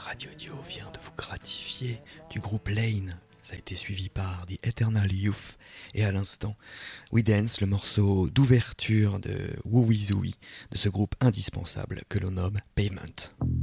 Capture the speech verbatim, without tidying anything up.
Radio Dio vient de vous gratifier du groupe Lane. Ça a été suivi par The Eternal Youth. Et à l'instant, We Dance, le morceau d'ouverture de Wooey Zooey, de ce groupe indispensable que l'on nomme Pavement.